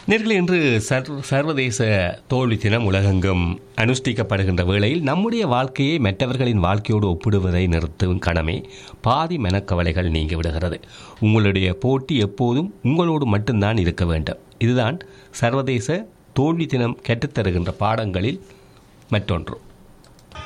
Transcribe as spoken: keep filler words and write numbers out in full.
நேர்களே, இன்று சர் சர்வதேச தோல்வி தினம் உலகெங்கும் அனுஷ்டிக்கப்படுகின்ற வேளையில் நம்முடைய வாழ்க்கையை மற்றவர்களின் வாழ்க்கையோடு ஒப்பிடுவதை நிறுத்தும் கணமே பாதி மனக்கவலைகள் நீங்கி விடுகிறது. உங்களுடைய போட்டி எப்போதும் உங்களோடு மட்டும்தான் இருக்க வேண்டும். இதுதான் சர்வதேச தோல்வி தினம் கற்றுத்தருகின்ற பாடங்களில் மற்றொன்று.